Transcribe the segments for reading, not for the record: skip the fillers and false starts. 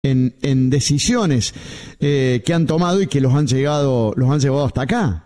en decisiones que han tomado y que los han llevado hasta acá.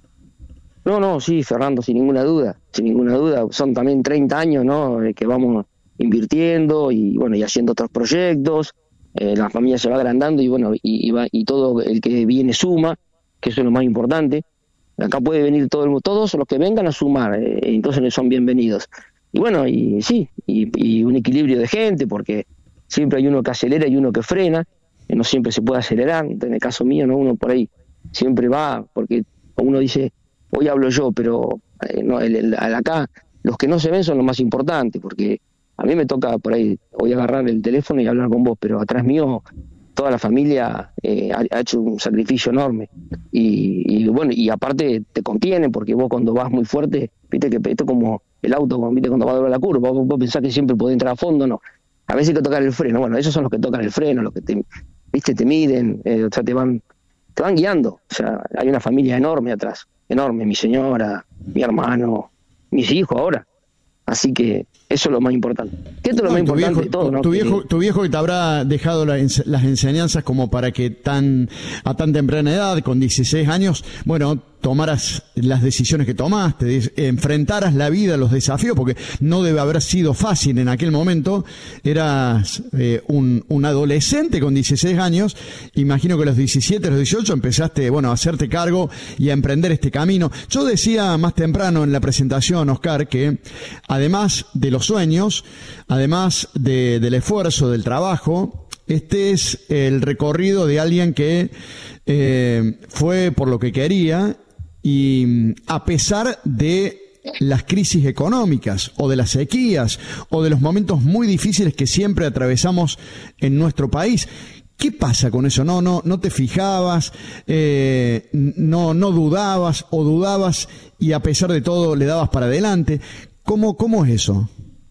No, sí, Fernando, sin ninguna duda, son también 30 años, ¿no?, que vamos invirtiendo y bueno, y haciendo otros proyectos, la familia se va agrandando y bueno, y todo el que viene suma, que eso es lo más importante. Acá puede venir todos los que vengan a sumar, entonces son bienvenidos. Y bueno, y sí, y un equilibrio de gente, porque siempre hay uno que acelera y uno que frena, no siempre se puede acelerar. En el caso mío, ¿no?, uno por ahí siempre va, porque uno dice, hoy hablo yo, pero no, acá los que no se ven son los más importantes, porque a mí me toca por ahí hoy agarrar el teléfono y hablar con vos, pero atrás mío toda la familia ha hecho un sacrificio enorme y bueno, y aparte te contiene, porque vos cuando vas muy fuerte, viste que esto es como el auto, viste, cuando va a doblar la curva, vos pensás que siempre podés entrar a fondo, no, a veces hay que tocar el freno. Bueno, esos son los que tocan el freno, los que te miden, o sea, te van guiando. O sea, hay una familia enorme atrás, enorme, mi señora, mi hermano, mis hijos ahora. Así que eso es lo más importante. Que esto es lo más importante de todo, ¿no? Tu viejo que te habrá dejado las enseñanzas como para que a tan temprana edad, con 16 años, bueno, tomaras las decisiones que tomaste, enfrentaras la vida, los desafíos, porque no debe haber sido fácil en aquel momento. Eras un adolescente con 16 años, imagino que a los 17, a los 18 empezaste, bueno, a hacerte cargo y a emprender este camino. Yo decía más temprano en la presentación, Oscar, que además de los sueños, además del esfuerzo, del trabajo, este es el recorrido de alguien que fue por lo que quería, y a pesar de las crisis económicas o de las sequías o de los momentos muy difíciles que siempre atravesamos en nuestro país. ¿Qué pasa con eso? No te fijabas, no dudabas, o dudabas y a pesar de todo le dabas para adelante. ¿Cómo es eso?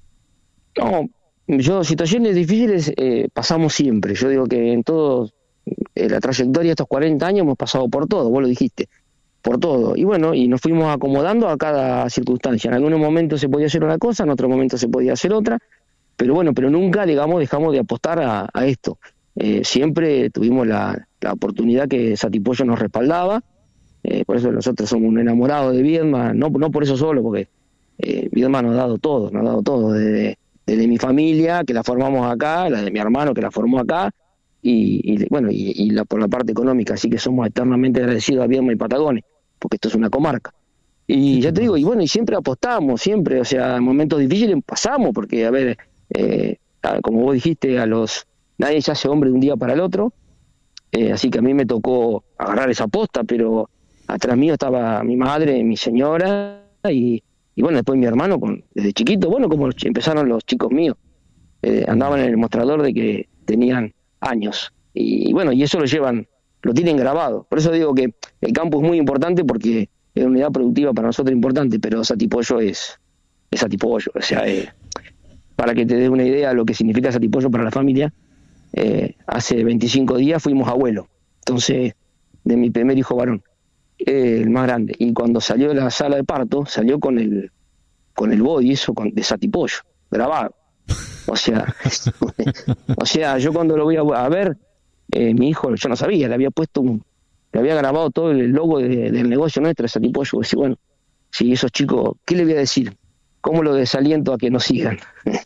No, situaciones difíciles pasamos siempre. Yo digo que en todo la trayectoria de estos 40 años hemos pasado por todo, vos lo dijiste, por todo. Y bueno, y nos fuimos acomodando a cada circunstancia. En algunos momentos se podía hacer una cosa, en otros momentos se podía hacer otra, pero bueno, pero nunca, digamos, dejamos de apostar a esto. Siempre tuvimos la oportunidad que Satipollo nos respaldaba, por eso nosotros somos un enamorado de Viedma, no por eso solo, porque Viedma nos ha dado todo, desde mi familia, que la formamos acá, la de mi hermano, que la formó acá, y bueno, por la parte económica, así que somos eternamente agradecidos a Viedma y Patagones, porque esto es una comarca. Y ya te digo, y bueno, y siempre apostamos, siempre, o sea, en momentos difíciles pasamos, porque, a ver, como vos dijiste, nadie se hace hombre de un día para el otro, así que a mí me tocó agarrar esa posta, pero atrás mío estaba mi madre, mi señora, y bueno, después mi hermano, desde chiquito, bueno, como empezaron los chicos míos, andaban en el mostrador de que tenían años, y bueno, y eso lo tienen grabado. Por eso digo que el campo es muy importante, porque es una unidad productiva para nosotros importante, pero Satipollo es Satipollo. O sea, para que te des una idea de lo que significa Satipollo para la familia, hace 25 días fuimos abuelo, entonces, de mi primer hijo varón, el más grande, y cuando salió de la sala de parto, salió con el body, eso de Satipollo, grabado. O sea, yo cuando lo voy a ver, mi hijo, yo no sabía, le había grabado todo el logo del negocio nuestro de Satipollo. Y bueno, si esos chicos, ¿qué le voy a decir? ¿Cómo lo desaliento a que nos sigan?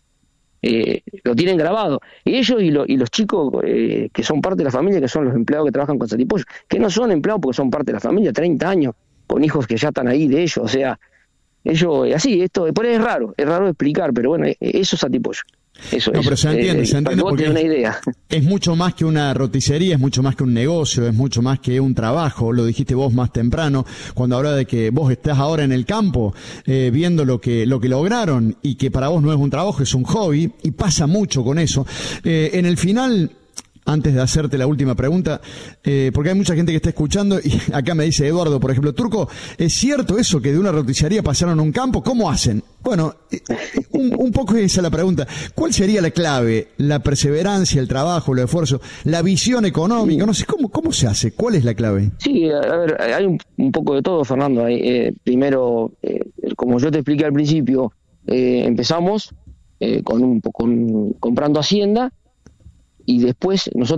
Lo tienen grabado. Y ellos y los chicos que son parte de la familia, que son los empleados que trabajan con Satipollo, que no son empleados porque son parte de la familia, 30 años, con hijos que ya están ahí de ellos. O sea, ellos, así, esto, por ahí es raro explicar, pero bueno, eso es Satipollo. Eso no, es. Pero se entiende porque una idea. Es mucho más que una roticería, es mucho más que un negocio, es mucho más que un trabajo. Lo dijiste vos más temprano, cuando hablaba de que vos estás ahora en el campo, viendo lo que lograron, y que para vos no es un trabajo, es un hobby, y pasa mucho con eso. En el final, antes de hacerte la última pregunta, porque hay mucha gente que está escuchando, y acá me dice Eduardo, por ejemplo, Turco, ¿es cierto eso que de una roticería pasaron a un campo? ¿Cómo hacen? Bueno, un poco esa es la pregunta. ¿Cuál sería la clave? La perseverancia, el trabajo, el esfuerzo, la visión económica, no sé, ¿cómo se hace? ¿Cuál es la clave? Sí, a ver, hay un poco de todo, Fernando. Primero, como yo te expliqué al principio, empezamos comprando hacienda, y después nosotros